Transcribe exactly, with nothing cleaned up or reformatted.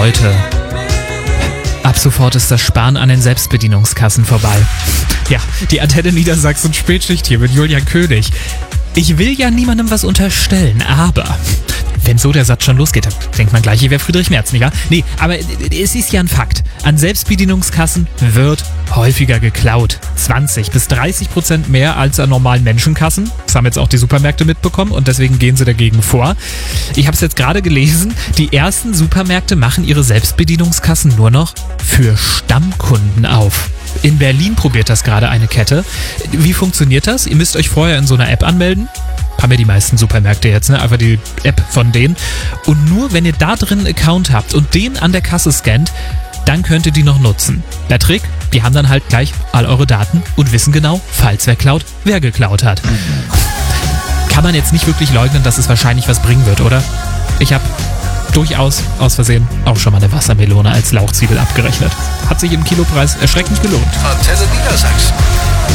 Leute, ab sofort ist das Sparen an den Selbstbedienungskassen vorbei. Ja, die Antenne Niedersachsen Spätschicht hier mit Julian König. Ich will ja niemandem was unterstellen, aber wenn so der Satz schon losgeht, dann denkt man gleich, ich wäre Friedrich Merz, nicht wahr? Nee, aber es ist ja ein Fakt. An Selbstbedienungskassen wird häufiger geklaut. zwanzig bis dreißig Prozent mehr als an normalen Menschenkassen. Das haben jetzt auch die Supermärkte mitbekommen und deswegen gehen sie dagegen vor. Ich habe es jetzt gerade gelesen, die ersten Supermärkte machen ihre Selbstbedienungskassen nur noch für Stammkunden auf. In Berlin probiert das gerade eine Kette. Wie funktioniert das? Ihr müsst euch vorher in so einer App anmelden. Haben ja die meisten Supermärkte jetzt, ne? Einfach die App von denen. Und nur wenn ihr da drin einen Account habt und den an der Kasse scannt, dann könnt ihr die noch nutzen. Der Trick, die haben dann halt gleich all eure Daten und wissen genau, falls wer klaut, wer geklaut hat. Kann man jetzt nicht wirklich leugnen, dass es wahrscheinlich was bringen wird, oder? Ich habe durchaus aus Versehen auch schon mal eine Wassermelone als Lauchzwiebel abgerechnet. Hat sich im Kilopreis erschreckend gelohnt. Antenne Niedersachsen.